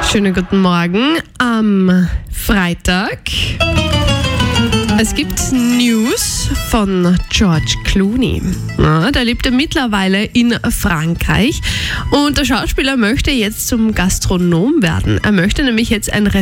Schönen guten Morgen am Freitag. Es gibt News von George Clooney. Ja, der lebt ja mittlerweile in Frankreich und der Schauspieler möchte jetzt zum Gastronom werden. Er möchte nämlich jetzt ein